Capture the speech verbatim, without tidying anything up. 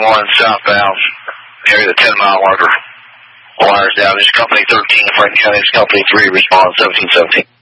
one southbound, area the ten mile marker. Wires down. This is Company thirteen, Franklin County. This is Company three, respond seventeen seventeen.